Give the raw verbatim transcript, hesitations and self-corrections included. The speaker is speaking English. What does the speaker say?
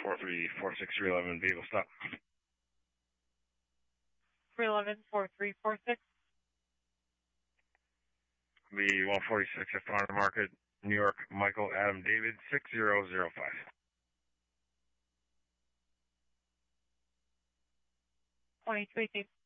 four three four six three eleven, vehicle stop. three eleven, four three four six. The one forty-six at Farm Market, New York, Michael Adam David, six zero zero five. twenty-two eighteen.